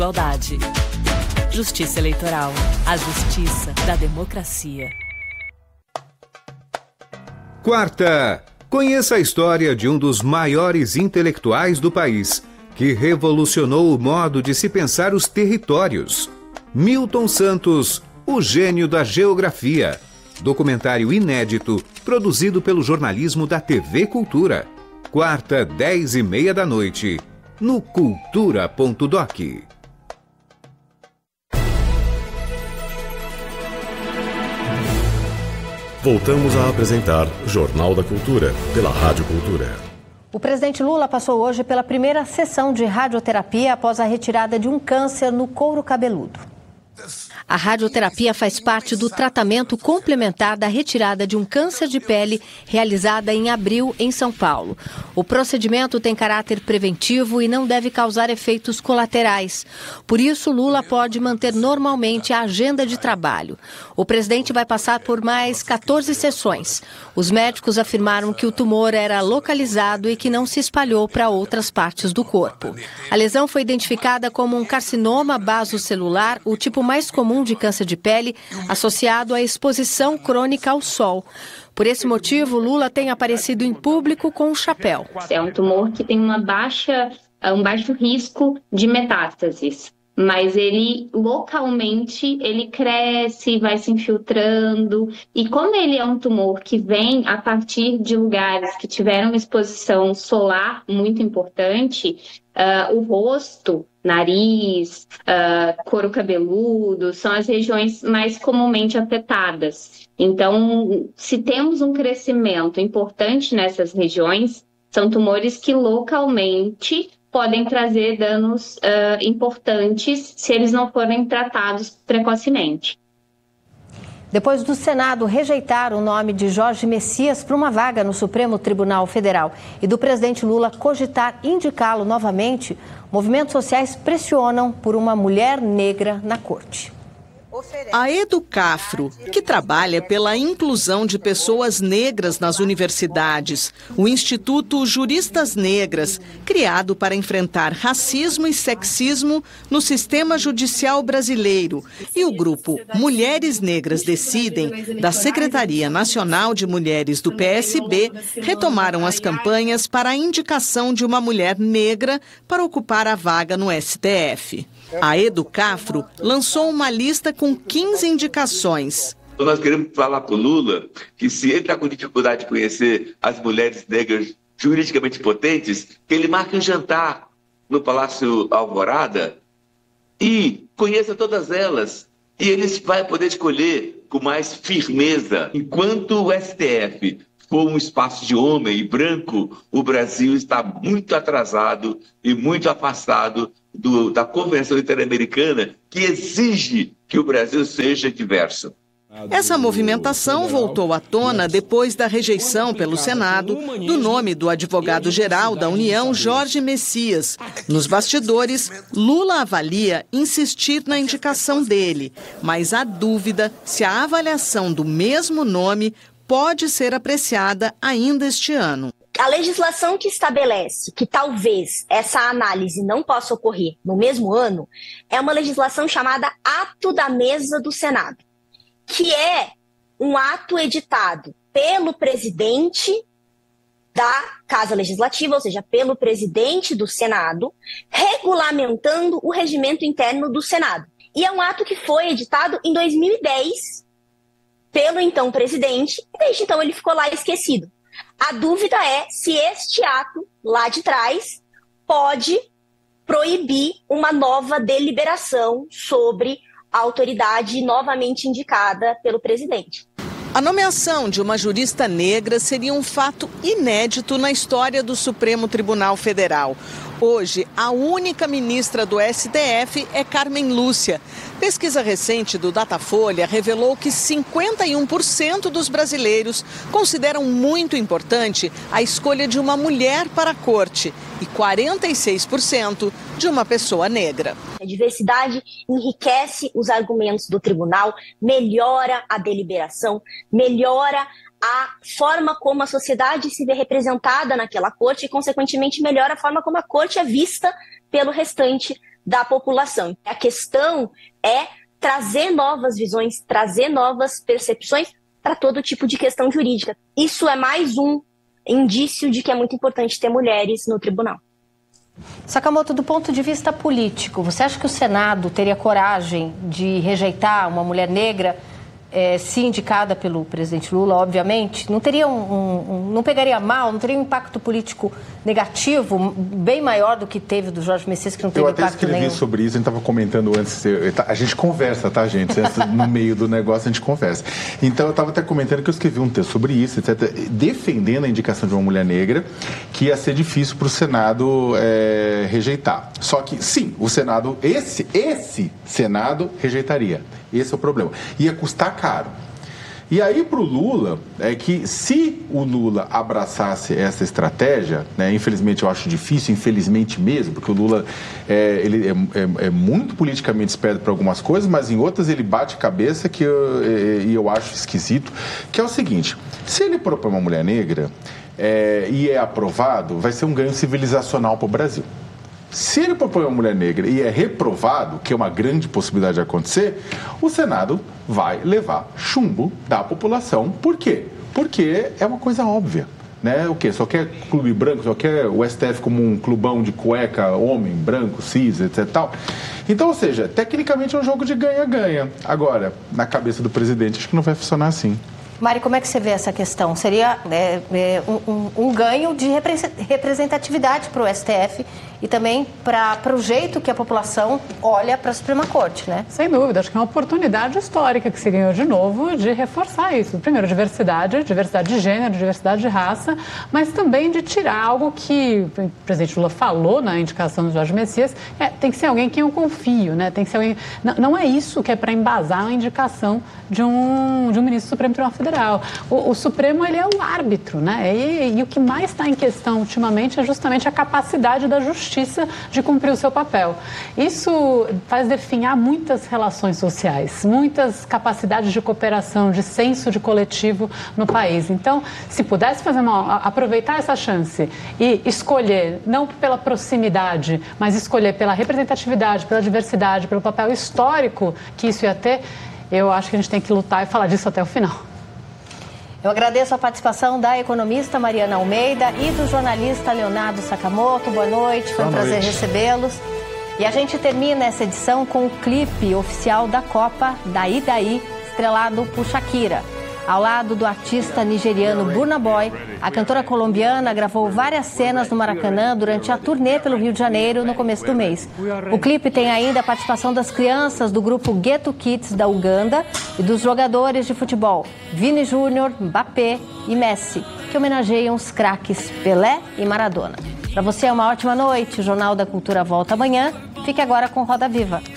Igualdade. Justiça Eleitoral. A justiça da democracia. Quarta. Conheça a história de um dos maiores intelectuais do país, que revolucionou o modo de se pensar os territórios. Milton Santos, o gênio da geografia. Documentário inédito, produzido pelo jornalismo da TV Cultura. Quarta, 10h30 da noite, no cultura.doc. Voltamos a apresentar Jornal da Cultura, pela Rádio Cultura. O presidente Lula passou hoje pela primeira sessão de radioterapia após a retirada de um câncer no couro cabeludo. A radioterapia faz parte do tratamento complementar da retirada de um câncer de pele realizada em abril em São Paulo. O procedimento tem caráter preventivo e não deve causar efeitos colaterais. Por isso, Lula pode manter normalmente a agenda de trabalho. O presidente vai passar por mais 14 sessões. Os médicos afirmaram que o tumor era localizado e que não se espalhou para outras partes do corpo. A lesão foi identificada como um carcinoma basocelular, o tipo mais comum de câncer de pele, associado à exposição crônica ao sol. Por esse motivo, Lula tem aparecido em público com um chapéu. É um tumor que tem um baixo risco de metástases, mas ele localmente ele cresce, vai se infiltrando, e como ele é um tumor que vem a partir de lugares que tiveram uma exposição solar muito importante, o rosto, nariz, couro cabeludo, são as regiões mais comumente afetadas. Então, se temos um crescimento importante nessas regiões, são tumores que localmente podem trazer danos importantes se eles não forem tratados precocemente. Depois do Senado rejeitar o nome de Jorge Messias para uma vaga no Supremo Tribunal Federal e do presidente Lula cogitar indicá-lo novamente, movimentos sociais pressionam por uma mulher negra na corte. A Educafro, que trabalha pela inclusão de pessoas negras nas universidades, o Instituto Juristas Negras, criado para enfrentar racismo e sexismo no sistema judicial brasileiro, e o grupo Mulheres Negras Decidem, da Secretaria Nacional de Mulheres do PSB, retomaram as campanhas para a indicação de uma mulher negra para ocupar a vaga no STF. A Educafro lançou uma lista com 15 indicações. Nós queremos falar para o Lula que se ele está com dificuldade de conhecer as mulheres negras juridicamente potentes, que ele marque um jantar no Palácio Alvorada e conheça todas elas. E eles vão poder escolher com mais firmeza. Enquanto o STF for um espaço de homem e branco, o Brasil está muito atrasado e muito afastado da Convenção Interamericana, que exige que o Brasil seja diverso. Essa movimentação voltou à tona depois da rejeição pelo Senado do nome do advogado-geral da União, Jorge Messias. Nos bastidores, Lula avalia insistir na indicação dele, mas há dúvida se a avaliação do mesmo nome pode ser apreciada ainda este ano. A legislação que estabelece que talvez essa análise não possa ocorrer no mesmo ano é uma legislação chamada Ato da Mesa do Senado, que é um ato editado pelo presidente da Casa Legislativa, ou seja, pelo presidente do Senado, regulamentando o regimento interno do Senado. E é um ato que foi editado em 2010 pelo então presidente, e desde então ele ficou lá esquecido. A dúvida é se este ato, lá de trás, pode proibir uma nova deliberação sobre a autoridade novamente indicada pelo presidente. A nomeação de uma jurista negra seria um fato inédito na história do Supremo Tribunal Federal. Hoje, a única ministra do STF é Carmen Lúcia. Pesquisa recente do Datafolha revelou que 51% dos brasileiros consideram muito importante a escolha de uma mulher para a corte e 46% de uma pessoa negra. A diversidade enriquece os argumentos do tribunal, melhora a deliberação, melhora a forma como a sociedade se vê representada naquela corte e, consequentemente, melhora a forma como a corte é vista pelo restante da população. A questão é trazer novas visões, trazer novas percepções para todo tipo de questão jurídica. Isso é mais um indício de que é muito importante ter mulheres no tribunal. Sakamoto, do ponto de vista político, você acha que o Senado teria coragem de rejeitar uma mulher negra, se indicada pelo presidente Lula, obviamente? Não teria não pegaria mal, não teria um impacto político negativo bem maior do que teve do Jorge Messias, que não teve impacto nenhum? Eu até escrevi sobre isso, a gente estava comentando antes, a gente conversa, tá, gente? No meio do negócio a gente conversa. Então eu estava até comentando que eu escrevi um texto sobre isso, etc., defendendo a indicação de uma mulher negra, que ia ser difícil para o Senado rejeitar. Só que, sim, o Senado, esse Senado rejeitaria. Esse é o problema. Ia custar caro. E aí, para o Lula, é que se o Lula abraçasse essa estratégia, né, infelizmente eu acho difícil, infelizmente mesmo, porque o Lula ele é muito politicamente esperto para algumas coisas, mas em outras ele bate cabeça e eu acho esquisito, que é o seguinte: se ele propõe uma mulher negra e é aprovado, vai ser um ganho civilizacional para o Brasil. Se ele propõe uma mulher negra e é reprovado, que é uma grande possibilidade de acontecer, o Senado vai levar chumbo da população. Por quê? Porque é uma coisa óbvia, né? O quê? Só quer clube branco, só quer o STF como um clubão de cueca, homem, branco, cis, etc. Tal. Então, ou seja, tecnicamente é um jogo de ganha-ganha. Agora, na cabeça do presidente, acho que não vai funcionar assim. Mari, como é que você vê essa questão? Seria um ganho de representatividade para o STF e também para o jeito que a população olha para a Suprema Corte, né? Sem dúvida, acho que é uma oportunidade histórica que se ganhou de novo de reforçar isso. Primeiro, diversidade de gênero, diversidade de raça, mas também de tirar algo que o presidente Lula falou na indicação do Jorge Messias, tem que ser alguém quem eu confio, né? Tem que ser alguém... Não é isso que é para embasar a indicação de um ministro do Supremo Tribunal Federal. O Supremo, ele é o árbitro, né? E o que mais está em questão ultimamente é justamente a capacidade da justiça de cumprir o seu papel. Isso faz definhar muitas relações sociais, muitas capacidades de cooperação, de senso de coletivo no país. Então, se pudesse aproveitar essa chance e escolher, não pela proximidade, mas escolher pela representatividade, pela diversidade, pelo papel histórico que isso ia ter, eu acho que a gente tem que lutar e falar disso até o final. Eu agradeço a participação da economista Mariana Almeida e do jornalista Leonardo Sakamoto. Boa noite, foi um prazer recebê-los. E a gente termina essa edição com o clipe oficial da Copa, Daí Daí, estrelado por Shakira. Ao lado do artista nigeriano Burna Boy, a cantora colombiana gravou várias cenas no Maracanã durante a turnê pelo Rio de Janeiro no começo do mês. O clipe tem ainda a participação das crianças do grupo Ghetto Kids da Uganda e dos jogadores de futebol Vini Júnior, Mbappé e Messi, que homenageiam os craques Pelé e Maradona. Para você é uma ótima noite. O Jornal da Cultura volta amanhã. Fique agora com Roda Viva.